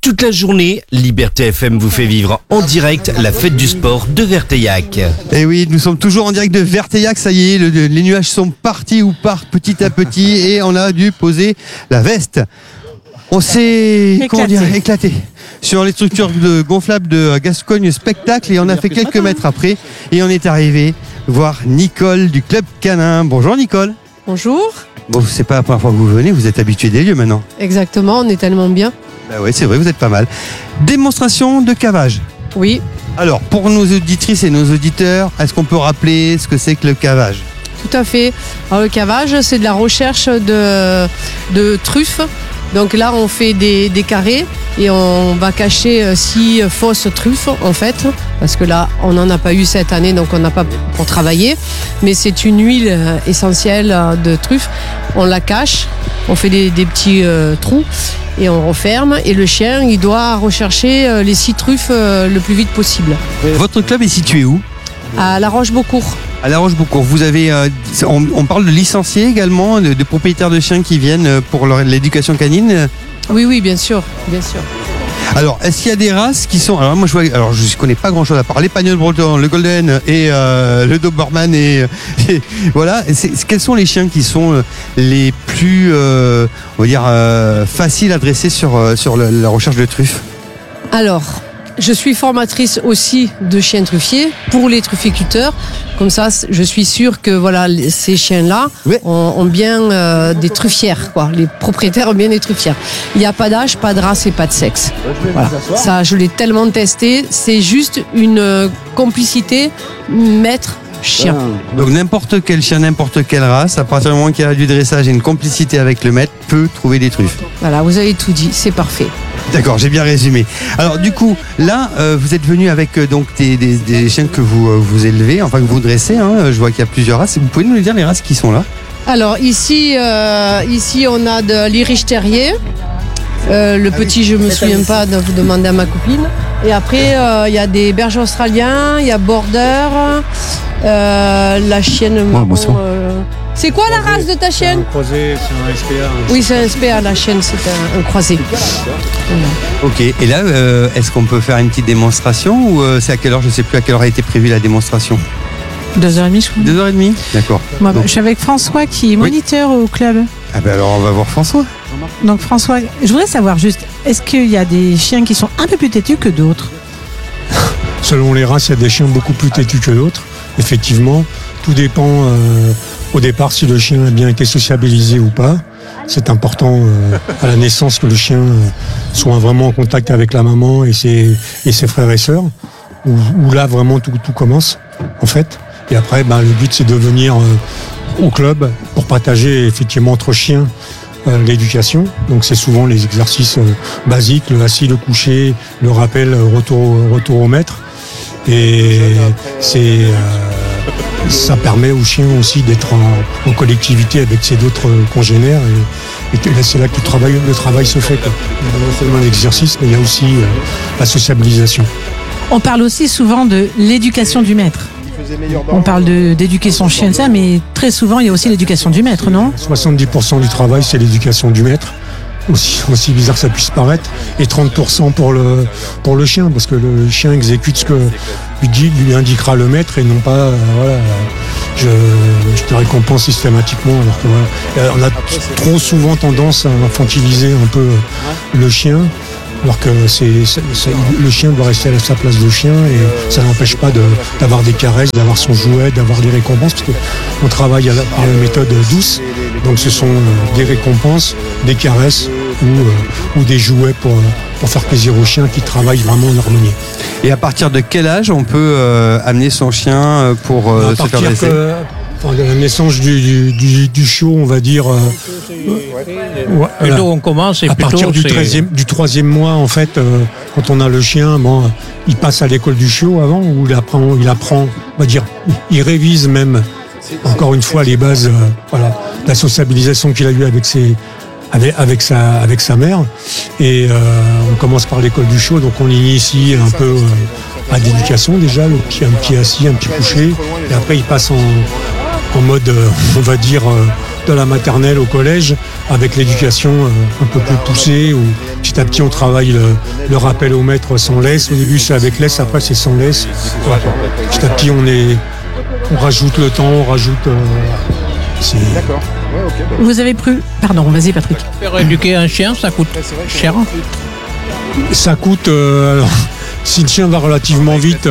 Toute la journée, Liberté FM vous fait vivre en direct la fête du sport de Verteillac. Et oui, nous sommes toujours en direct de Verteillac, ça y est, les nuages sont partis ou partent petit à petit et on a dû poser la veste. On s'est éclaté sur les structures gonflables de Gascogne Spectacle et on a fait quelques mètres après et on est arrivé voir Nicole du Club Canin. Bonjour Nicole. Bonjour. Bon, c'est pas la première fois que vous venez, vous êtes habitué des lieux maintenant. Exactement, on est tellement bien. Bah oui, c'est vrai, vous êtes pas mal. Démonstration de cavage. Oui. Alors, pour nos auditrices et nos auditeurs, est-ce qu'on peut rappeler ce que c'est que le cavage ? Tout à fait. Alors, le cavage, c'est de la recherche de truffes. Donc là, on fait des carrés et on va cacher 6 fausses truffes, en fait. Parce que là, on n'en a pas eu cette année, donc on n'a pas pour travailler. Mais c'est une huile essentielle de truffe. On la cache, on fait des petits trous et on referme. Et le chien, il doit rechercher les 6 truffes le plus vite possible. Votre club est situé où ? À La Roche-Beaucourt. À La Roche-Beaucourt. Vous avez, on parle de licenciés également, de propriétaires de chiens qui viennent pour l'éducation canine. Oui, bien sûr, bien sûr. Alors, est-ce qu'il y a des races qui sont... Alors moi, je ne connais pas grand-chose à part l'Épagnol breton, le Golden et le Doberman. Et voilà. Quels sont les chiens qui sont les plus, on va dire, faciles à dresser sur la recherche de truffes ? Alors, je suis formatrice aussi de chiens truffiers pour les trufficulteurs. Comme ça, je suis sûre que voilà, ces chiens-là ont bien des truffières, quoi. Les propriétaires ont bien des truffières. Il n'y a pas d'âge, pas de race et pas de sexe. Voilà. Ça, je l'ai tellement testé. C'est juste une complicité maître-chien. Donc n'importe quel chien, n'importe quelle race, à partir du moment qu'il y a du dressage et une complicité avec le maître, peut trouver des truffes. Voilà, vous avez tout dit, c'est parfait. D'accord, j'ai bien résumé. Alors du coup, là, vous êtes venu avec donc des chiens que vous élevez, enfin que vous dressez. Je vois qu'il y a plusieurs races. Vous pouvez nous dire les races qui sont là ? Alors ici on a de l'Irish Terrier. Le petit, je me souviens pas de vous demander à ma copine. Et après, il y a des bergers australiens, il y a Border, la chienne marron. C'est quoi la race de ta chienne ? Un croisé, c'est un SPA. Oui, c'est un SPA, la chienne, c'est un croisé. Voilà. Ok, et là, est-ce qu'on peut faire une petite démonstration ou c'est à quelle heure ? Je ne sais plus à quelle heure a été prévue la démonstration. 2h30, je crois. 2h30 ? D'accord. Moi, je suis avec François qui est moniteur au club. Ah ben alors on va voir François. Donc François, je voudrais savoir juste, est-ce qu'il y a des chiens qui sont un peu plus têtus que d'autres ? Selon les races, il y a des chiens beaucoup plus têtus que d'autres. Effectivement, tout dépend au départ si le chien a bien été sociabilisé ou pas. C'est important à la naissance que le chien soit vraiment en contact avec la maman et ses frères et sœurs. Où là vraiment tout commence en fait. Et après, le but c'est de venir au club pour partager effectivement entre chiens l'éducation. Donc c'est souvent les exercices basiques, le assis, le coucher, le rappel, retour au maître. Et ça permet aux chiens aussi d'être en collectivité avec ses d'autres congénères. Et c'est là que le travail se fait. Non seulement l'exercice, mais il y a aussi la sociabilisation. On parle aussi souvent de l'éducation du maître. On parle d'éduquer son chien, ça, mais très souvent, il y a aussi l'éducation du maître, non ? 70% du travail, c'est l'éducation du maître. Aussi bizarre que ça puisse paraître. Et 30% pour le chien, parce que le chien exécute ce que lui indiquera le maître et non pas, je te récompense systématiquement. Alors que, on a trop souvent tendance à infantiliser un peu le chien. Alors que le chien doit rester à sa place de chien et ça n'empêche pas d'avoir des caresses, d'avoir son jouet, d'avoir des récompenses, parce qu'on travaille à la méthode douce, donc ce sont des récompenses, des caresses ou des jouets pour faire plaisir au chien qui travaille vraiment en harmonie. Et à partir de quel âge on peut amener son chien pour se faire dresser ? À la naissance du chiot, on va dire. Plutôt on commence et à partir du 3e mois, en fait, quand on a le chien, il passe à l'école du chiot avant, où il apprend, on va dire, il révise même, encore une fois, les bases, la sociabilisation qu'il a eue avec sa mère. Et on commence par l'école du chiot, donc on initie un peu à l'éducation déjà, un petit assis, un petit couché, et après il passe en mode, on va dire, de la maternelle au collège, avec l'éducation un peu plus poussée, où petit à petit on travaille le rappel au maître sans laisse. Au début c'est avec laisse, après c'est sans laisse. Petit à petit on rajoute le temps, on rajoute... D'accord. Ouais, ok. Vous avez pris... Pardon, vas-y Patrick. Faire éduquer un chien, ça coûte cher. Ça coûte... alors, si le chien va relativement vite...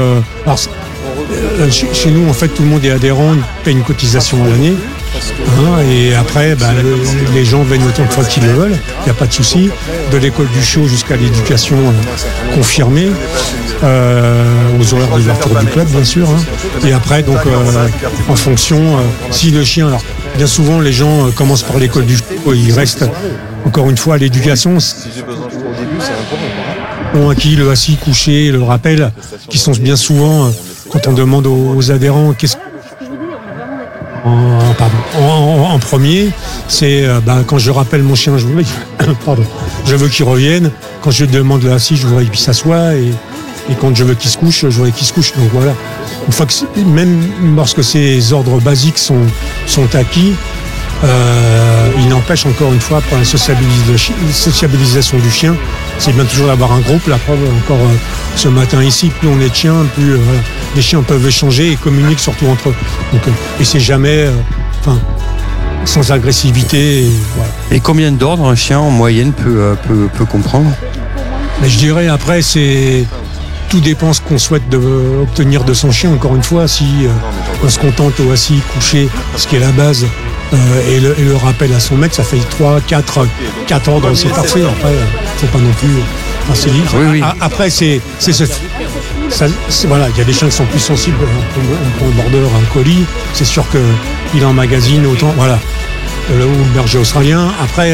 chez nous, en fait, tout le monde est adhérent, il paye une cotisation à l'année. Et après, les gens viennent autant de fois qu'ils le veulent, il n'y a pas de souci. De l'école du chiot jusqu'à l'éducation confirmée, aux horaires d'ouverture du club, bien sûr. Et après, donc, en fonction, si le chien... Alors, bien souvent, les gens commencent par l'école du chiot, ils restent, encore une fois, à l'éducation. Ont acquis le assis, couché, le rappel, qui sont bien souvent, quand on demande aux adhérents, en premier, c'est quand je rappelle mon chien, je veux qu'il revienne. Quand je demande le assis, je voudrais qu'il s'assoie. Et quand je veux qu'il se couche, je voudrais qu'il se couche. Donc voilà. Une fois que même lorsque ces ordres basiques sont acquis, il n'empêche encore une fois pour la sociabilisation du chien, c'est bien toujours d'avoir un groupe. La preuve encore ce matin ici, plus on est de chiens, plus les chiens peuvent échanger et communiquent surtout entre eux. Donc, et c'est jamais sans agressivité. Voilà. Et combien d'ordres un chien en moyenne peut comprendre? Mais je dirais après tout dépend ce qu'on souhaite obtenir de son chien. Encore une fois, si on se contente au assis, couché, ce qui est la base, et le rappel à son maître, ça fait 3, 4 ordres, c'est parfait. Après, faut pas non plus... c'est libre. Oui. Après, voilà, il y a des chiens qui sont plus sensibles. On prend le border, un collie, c'est sûr qu'il emmagasine autant. Voilà. Ou le berger australien. Après,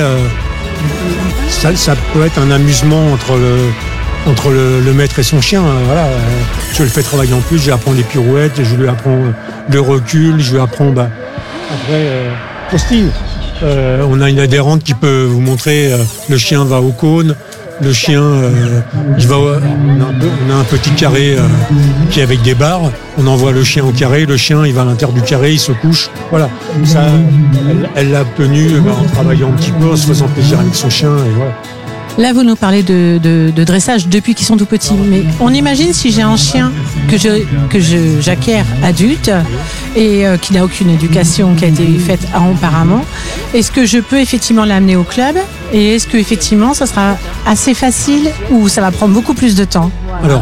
ça peut être un amusement entre le maître et son chien. Voilà. Je le fais travailler en plus, je lui apprends les pirouettes, je lui apprends le recul, je lui apprends... Après, posting. On a une adhérente qui peut vous montrer le chien va au cône, le chien on a un petit carré qui est avec des barres, on envoie le chien au carré, le chien il va à l'intérieur du carré, il se couche. Voilà. Ça, elle l'a obtenu en travaillant un petit peu, en se faisant plaisir avec son chien et voilà. Là, vous nous parlez de dressage depuis qu'ils sont tout petits. Mais on imagine si j'ai un chien que j'acquiers adulte et qui n'a aucune éducation qui a été faite auparavant, est-ce que je peux effectivement l'amener au club? Et est-ce que effectivement ça sera assez facile ou ça va prendre beaucoup plus de temps? Alors,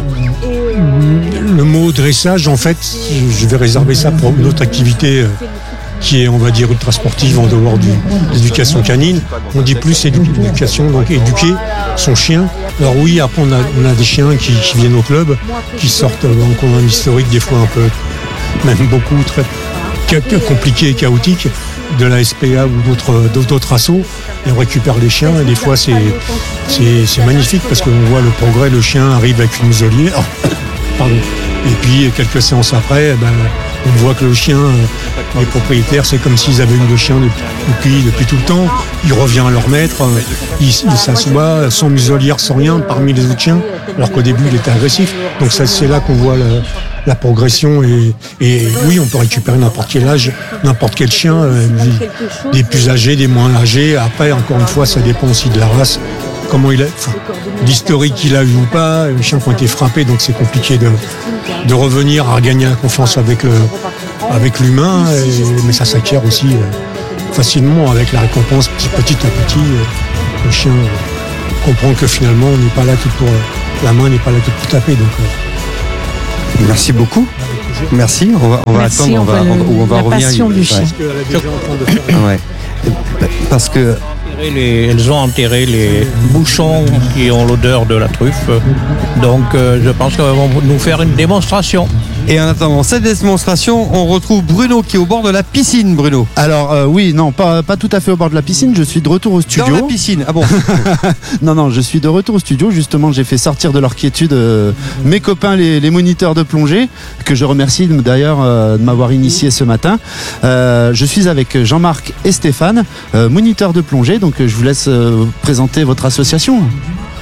le mot dressage, en fait, je vais réserver ça pour une autre activité qui est, on va dire, ultra sportive en dehors de l'éducation canine. On dit plus éducation, donc éduquer son chien. Alors oui, après on a des chiens qui viennent au club, qui sortent, donc on a un historique des fois un peu, même beaucoup, très compliqué et chaotique, de la SPA ou d'autres assos, et on récupère les chiens, et des fois c'est magnifique parce qu'on voit le progrès, le chien arrive avec une muselière, et puis quelques séances après, on voit que le chien, les propriétaires, c'est comme s'ils avaient eu le chien depuis tout le temps. Il revient à leur maître, il s'assoit sans muselière, sans rien, parmi les autres chiens, alors qu'au début il était agressif. Donc c'est là qu'on voit la progression et oui, on peut récupérer n'importe quel âge, n'importe quel chien, des plus âgés, des moins âgés. Après, encore une fois, ça dépend aussi de la race. Comment l'historique qu'il a eu ou pas, les chiens qui ont été frappés, donc c'est compliqué de revenir à regagner la confiance avec l'humain, mais ça s'acquiert aussi facilement avec la récompense petit à petit. Le chien comprend que finalement on n'est pas là tout pour la main n'est pas là tout pour taper. Donc, merci beaucoup. Merci. On va attendre, on va revenir. Passion du chien. Ouais. Parce que Elles ont enterré les bouchons qui ont l'odeur de la truffe. Donc je pense qu'elles vont nous faire une démonstration. Et en attendant cette démonstration, on retrouve Bruno qui est au bord de la piscine. Bruno. Alors oui, non, pas tout à fait au bord de la piscine. Je suis de retour au studio. Dans la piscine. Ah bon. Non, je suis de retour au studio. Justement, j'ai fait sortir de leur quiétude mes copains, les moniteurs de plongée, que je remercie d'ailleurs de m'avoir initié ce matin. Je suis avec Jean-Marc et Stéphane, moniteurs de plongée. Donc je vous laisse présenter votre association.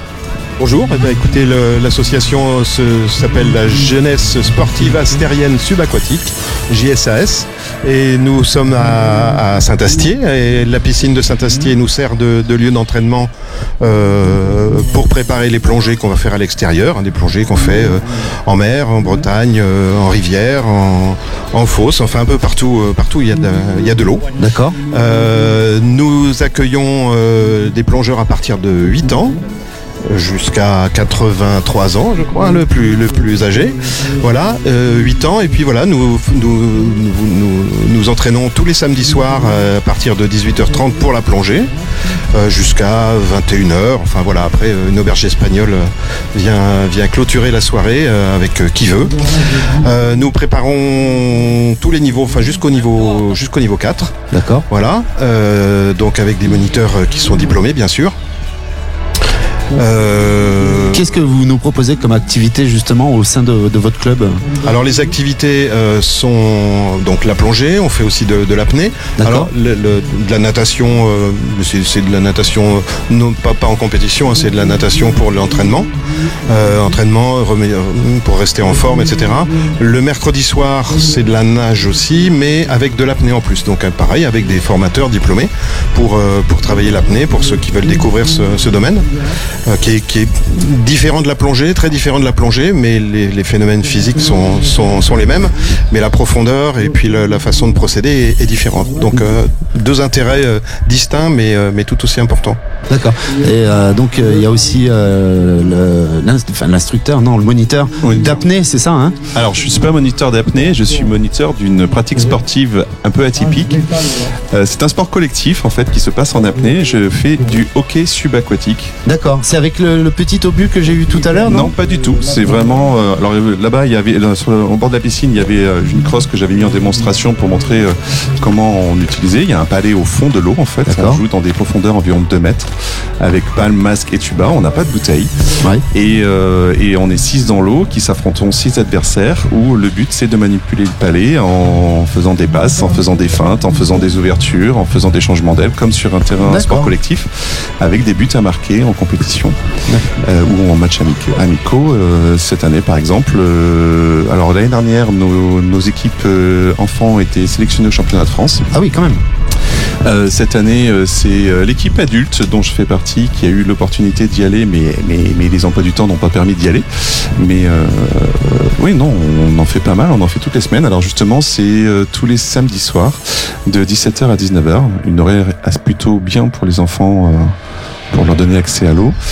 Bonjour, eh bien, écoutez, l'association s'appelle la Jeunesse Sportive Astérienne Subaquatique, JSAS, et nous sommes à Saint-Astier, et la piscine de Saint-Astier nous sert de lieu d'entraînement pour préparer les plongées qu'on va faire à l'extérieur, des plongées qu'on fait en mer, en Bretagne, en rivière, en fosse, enfin un peu partout il y a de l'eau. D'accord. Nous accueillons des plongeurs à partir de 8 ans. Jusqu'à 83 ans, je crois, le plus âgé. Voilà, 8 ans. Et puis voilà, nous entraînons tous les samedis soirs à partir de 18h30 pour la plongée, jusqu'à 21h. Enfin voilà, après, une auberge espagnole vient clôturer la soirée avec qui veut. Nous préparons tous les niveaux, enfin jusqu'au niveau 4. D'accord. Voilà, donc avec des moniteurs qui sont diplômés, bien sûr. Qu'est-ce que vous nous proposez comme activité justement au sein de votre club? Alors les activités sont donc la plongée, on fait aussi de l'apnée. D'accord. Alors de la natation, c'est de la natation non pas en compétition, hein, c'est de la natation pour l'entraînement, entraînement pour rester en forme, etc. Le mercredi soir, c'est de la nage aussi, mais avec de l'apnée en plus. Donc pareil, avec des formateurs diplômés pour travailler l'apnée, pour ceux qui veulent découvrir ce domaine. Qui est différent de la plongée, très différent de la plongée, mais les phénomènes physiques sont les mêmes, mais la profondeur et puis la façon de procéder est différente. Donc deux intérêts distincts, mais tout aussi importants. D'accord. Et donc il y a aussi l'instructeur, non, le moniteur d'apnée, c'est ça, hein? Alors je suis pas moniteur d'apnée, je suis moniteur d'une pratique sportive un peu atypique. C'est un sport collectif en fait qui se passe en apnée. Je fais du hockey subaquatique. D'accord. C'est avec le petit obus que j'ai eu tout à l'heure, non? Non, pas du tout. C'est vraiment. Alors là-bas, il y avait au bord de la piscine, il y avait une crosse que j'avais mis en démonstration pour montrer comment on utilisait. Il y a un palais au fond de l'eau en fait. D'accord. On joue dans des profondeurs environ de 2 mètres avec palme, masque et tuba. On n'a pas de bouteille. Ouais. Et on est 6 dans l'eau qui s'affrontent 6 adversaires où le but c'est de manipuler le palais en faisant des passes, en faisant des feintes, en faisant des ouvertures, en faisant des changements d'aile comme sur un terrain sport collectif avec des buts à marquer en compétition. Ou en match amicaux. Cette année par exemple, alors l'année dernière nos équipes enfants étaient sélectionnées au championnat de France. Ah oui, quand même. Cette année, c'est l'équipe adulte dont je fais partie qui a eu l'opportunité d'y aller, mais les emplois du temps n'ont pas permis d'y aller. Mais oui, non, on en fait pas mal, on en fait toutes les semaines. Alors justement, c'est tous les samedis soirs de 17h à 19h, une horaire plutôt bien pour les enfants. Pour leur donner accès à l'eau.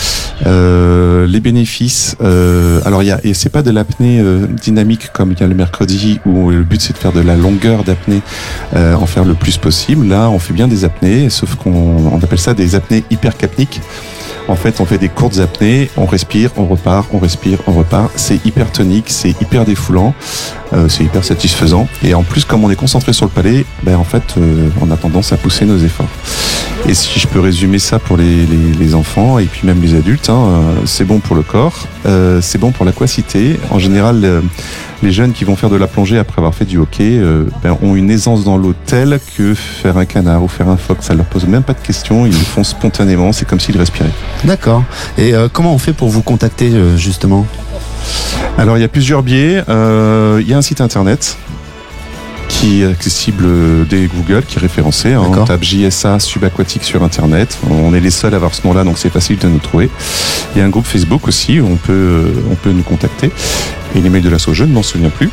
Les bénéfices, alors et c'est pas de l'apnée dynamique comme il y a le mercredi où le but c'est de faire de la longueur d'apnée, en faire le plus possible. Là, on fait bien des apnées, sauf qu'on appelle ça des apnées hypercapniques. En fait, on fait des courtes apnées, on respire, on repart, on respire, on repart. C'est hyper tonique, c'est hyper défoulant, c'est hyper satisfaisant. Et en plus, comme on est concentré sur le palais, en fait, on a tendance à pousser nos efforts. Et si je peux résumer ça pour les enfants et puis même les adultes, c'est bon pour le corps, c'est bon pour l'aquacité. En général, les jeunes qui vont faire de la plongée après avoir fait du hockey ont une aisance dans l'eau telle que faire un canard ou faire un phoque, ça leur pose même pas de questions, ils le font spontanément, c'est comme s'ils respiraient. D'accord. Et comment on fait pour vous contacter justement? Alors il y a plusieurs biais, il y a un site internet qui est accessible dès Google, qui est référencé. On tape JSA subaquatique sur internet. On est les seuls à avoir ce nom-là, donc c'est facile de nous trouver. Il y a un groupe Facebook aussi où on peut nous contacter. Et l'email de l'asso, je ne m'en souviens plus.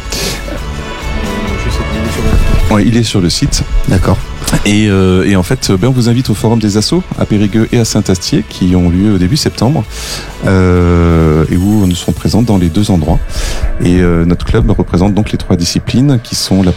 Ouais, il est sur le site. D'accord. Et en fait, on vous invite au forum des assos à Périgueux et à Saint-Astier qui ont lieu au début septembre et où nous serons présents dans les 2 endroits. Et notre club représente donc les 3 disciplines qui sont la